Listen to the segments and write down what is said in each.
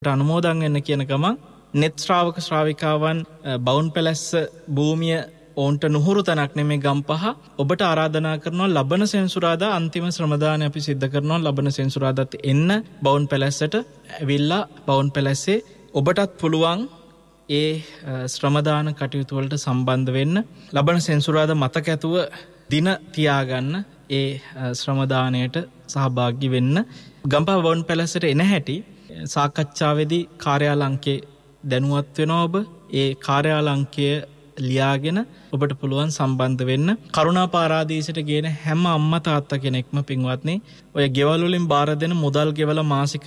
අනුමෝදන් වෙන්න කියන ගමන් net ශ්‍රාවක ශ්‍රාවිකාවන් බවුන් පැලැස්ස භූමිය ඔවුන්ට නුහුරු තැනක් නෙමේ ගම්පහ ඔබට ආරාධනා කරනවා ලබන සෙන්සුරාදා අන්තිම ශ්‍රමදානය අපි සිද්ධ කරනවා ලබන සෙන්සුරාදාත් එන්න බවුන් පැලැස්සට ඇවිල්ලා බවුන් පැලැස්සේ ඔබටත් පුළුවන් ඒ ශ්‍රමදාන කටයුතු වලට සම්බන්ධ වෙන්න ලබන සෙන්සුරාදා මතක ඇතුව දින තියාගන්න ඒ ශ්‍රමදානයට සහභාගී වෙන්න ගම්පහ බවුන් පැලැස්සට එන හැටි සාකච්ඡාවේදී කාර්යාලංකේ දැනුවත් වෙනවා ඔබ ඒ කාර්යාලංකය ලියාගෙන ඔබට පුළුවන් සම්බන්ධ වෙන්න කරුණා පාරාදීසයට ගේන හැම අම්මා තාත්තා කෙනෙක්ම පින්වත්නි ඔය ගෙවල් වලින් බාර දෙන මුදල් ගෙවලා මාසික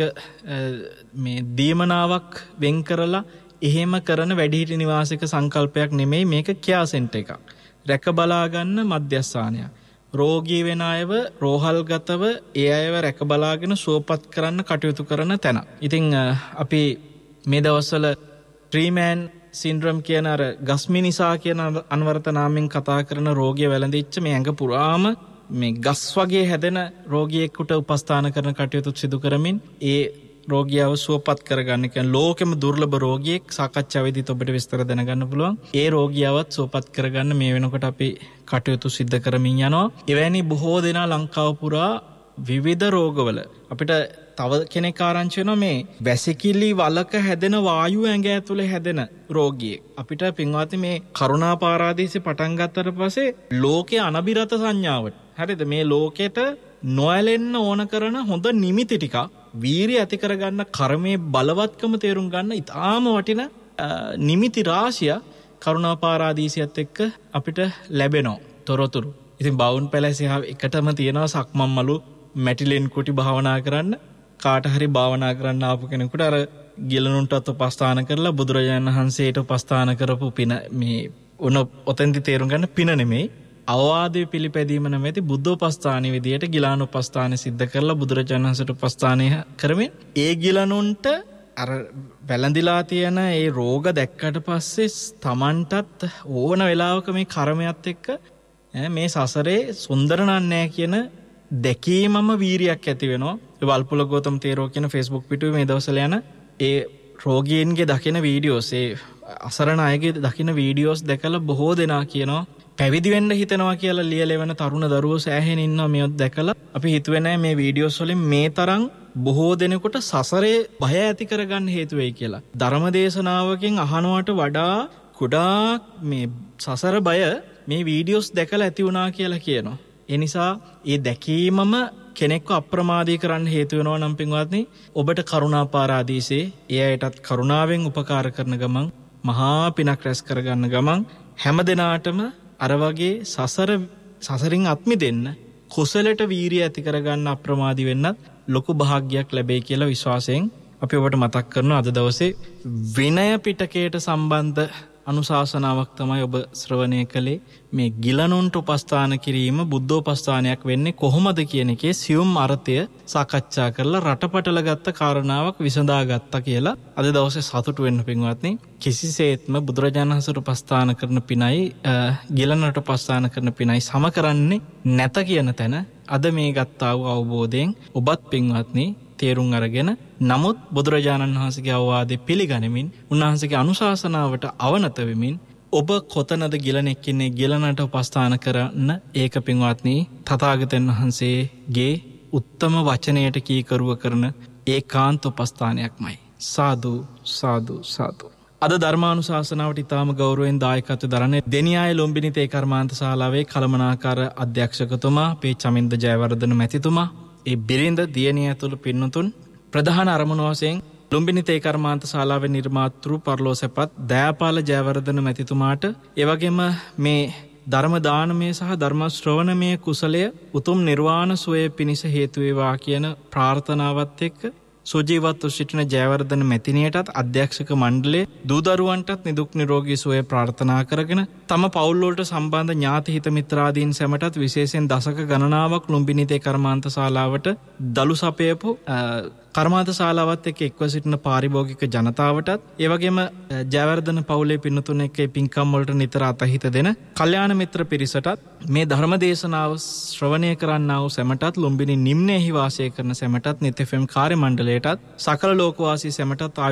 මේ දීමනාවක් වෙන් කරලා එහෙම කරන වැඩිහිටි නිවාසික සංකල්පයක් නෙමෙයි මේක කියා සෙන්ටර් එකක් රැක බලා ගන්න මධ්‍යස්ථානයක් රෝගී වෙන අයව රෝහල්ගතව ඒ අයව රැක බලාගෙන සුවපත් කරන්න කටයුතු කරන තැන. ඉතින් අපි මේ දවස්වල ට්‍රීමෑන් සින්ඩ්‍රම් කියන අර ගස්මිනිසා කියන අන්වර්ථ නාමයෙන් කතා කරන රෝගිය වැළඳිච්ච මේ ඇඟ පුරාම මේ ගස් වගේ හැදෙන රෝගියෙකුට උපස්ථාන කරන කටයුතු සිදු කරමින් ඒ රෝගියව සුවපත් කරගන්න කියන ලෝකෙම දුර්ලභ රෝගියෙක් සාකච්ඡාවේදීත් ඔබට විස්තර දැනගන්න පුළුවන්. ඒ රෝගියවත් සුවපත් කරගන්න මේ වෙනකොට අපි කටයුතු සිදු කරමින් යනවා. එවැනි බොහෝ දෙනා ලංකාව පුරා විවිධ රෝගවල අපිට තව කෙනෙක් ආරංචි වෙනවා මේ වැසිකිලි වලක හැදෙන වායු ඇඟ ඇතුලේ හැදෙන රෝගියෙක්. අපිට පින්වත්නි මේ කරුණා පාරාදීසෙ පටන් ගත්තට පස්සේ ලෝකයේ අනබිරත සංඥාවට හරිද මේ ලෝකෙට නොඇලෙන්න ඕන කරන හොඳ නිමිති ටික වීරිය ඇති කරගන්න කර්මයේ බලවත්කම තේරුම් ගන්න ඉතාම වටින නිමිති රාශිය කරුණා පාරාදීසියත් එක්ක අපිට ලැබෙනවා තොරතුරු. ඉතින් බවුන් පැලැස්සේ එකටම තියෙනවා සක්මන් මලු මැටිලෙන් කුටි භාවනා කරන්න කාට හරි භාවනා කරන්න ආපු කෙනෙකුට අර ගිලනුන්ටත් උපස්ථාන කරලා බුදුරජාණන් වහන්සේට උපස්ථාන කරපු පින මේ ඔතෙන්දි තේරුම් ගන්න පින නෙමෙයි අවවාදයේ පිළිපැදීම නැමැති බුද්ධෝපස්ථානයේ විදියට ගිලානෝපස්ථානය සිද්ධ කරලා බුදුරජාණන් වහන්සේට උපස්ථානය කරමින් ඒ ගිලනුන්ට අර වැළඳිලා තියෙන ඒ රෝග දැක්කට පස්සේ Tamanටත් ඕන වෙලාවක මේ කර්මයක් එක්ක මේ සසරේ සුන්දර නෑ කියන දැකීමම වීරියක් ඇති වෙනවා. ඒ වල්පොල ගෞතම තේරෝ කියන Facebook පිටුවේ මේ දවස්වල යන ඒ රෝගීන්ගේ දකින වීඩියෝස් ඒ අසරණ අයගේ දකින වීඩියෝස් දැකලා බොහෝ දෙනා කියනවා පැවිදි වෙන්න හිතනවා කියලා ලියලෙවන තරුණ දරුවෝ සෑහෙන ඉන්නවා මේවත් දැකලා අපි හිතුවේ නෑ මේ වීඩියෝස් වලින් මේ තරම් බොහෝ දෙනෙකුට සසරේ බය ඇති කරගන්න හේතු වෙයි කියලා. ධර්මදේශනාවකින් අහනවට වඩා කුඩා මේ සසර බය මේ වීඩියෝස් දැකලා ඇති වුණා කියලා කියනවා. ඒ නිසා ඒ දැකීමම කෙනෙක්ව අප්‍රමාදී කරන්න හේතු වෙනවා නම් පින්වත්නි ඔබට කරුණා පාරාදීසේ ඒ අයටත් කරුණාවෙන් උපකාර කරන ගමන් මහා පිනක් රැස් කරගන්න ගමන් හැම දිනාටම අර වගේ සසරින් අත්මි දෙන්න කුසලයට වීරිය ඇති කරගන්න අප්‍රමාදී වෙන්නත් ලොකු භාග්යක් ලැබෙයි කියලා විශ්වාසයෙන් අපි ඔබට මතක් කරනවා අද දවසේ විනය පිටකයට සම්බන්ධ අනුශාසනාවක් තමයි ඔබ ශ්‍රවණය කළේ මේ ගිලනුන්ට උපස්ථාන කිරීම බුද්ධෝපස්ථානයක් වෙන්නේ කොහොමද කියන එකේ සියුම් අර්ථය සාකච්ඡා කරලා රටපටල ගත්ත කාරණාවක් විසඳාගත්තා කියලා අද දවසේ සතුටු වෙන්න පින්වත්නි කිසිසේත්ම බුදුරජාණන් වහන්සේට උපස්ථාන කරන පිනයි ගිලනට උපස්ථාන කරන පිනයි සම කරන්නේ නැත කියන තැන අද මේ ගත්තා වූ අවබෝධයෙන් ඔබත් පින්වත්නි තේරුම් අරගෙන නමුත් බුදුරජාණන් වහන්සේගේ අවවාදේ පිළිගනිමින් උන්වහන්සේගේ අනුශාසනාවට අවනත වෙමින් ඔබ කොතනද ගිලනෙක් ඉන්නේ ගිලනට උපස්ථාන කරන්න ඒක පින්වත්නි තථාගතයන් වහන්සේගේ උත්තම වචනයට කීකරුව කරන ඒකාන්ත උපස්ථානයක්මයි. සාදු සාදු සාදු. අද ධර්මානුශාසනාවට ඉතාම ගෞරවයෙන් දායකත්වයෙන් දරන්නේ දෙනියාය ලුම්බිනි තේ කර්මාන්ත ශාලාවේ කළමනාකාර අධ්‍යක්ෂකතුමා පේ චමින්ද ජයවර්ධන මැතිතුමා ඒ බිරිඳ දියණිය ඇතුළු පින්නතුන් ප්‍රධාන අරමුණ වශයෙන් ලුම්බිනි තේ කර්මාන්ත ශාලාවේ නිර්මාතෘ පරලෝසපත් දයාපාල ජයවර්ධන මැතිතුමාට ඒ වගේම මේ ධර්ම දානමය සහ ධර්ම ශ්‍රවණමය කුසලය උතුම් නිර්වාණ සුවය පිණිස හේතු වේවා කියන ප්‍රාර්ථනාවත් එක්ක සුජීවත්ව සිටින ජයවර්ධන මැතිණියටත් අධ්‍යක්ෂක මණ්ඩලයේ දූ දරුවන්ටත් නිදුක් නිරෝගී සුවය ප්‍රාර්ථනා කරගෙන තම පවුල් වලට සම්බන්ධ ඥාති හිත මිත්‍රාදීන් සැමටත් විශේෂයෙන් දශක ගණනාවක් ලුම්බිනි තේ කර්මාන්ත ශාලාවට දලු සපයපු කර්මාන්ත ශාලාවත් එක්ක එක්ව සිටින පාරිභෝගික ජනතාවටත් ඒ වගේම ජයවර්ධන පවුලේ පින්නතුන් එක්ක පින්කම් වලට නිතර අතහිත දෙන කල්යාණ මිත්‍ර පිරිසටත් මේ ධර්ම දේශනාව ශ්‍රවණය කරන්නා වූ සැමටත් ලුම්බිනි නිම්නයේහි වාසය කරන සැමටත් නිත් FM කාර්ය මණ්ඩලයටත් සකල ලෝකවාසී සැමටත්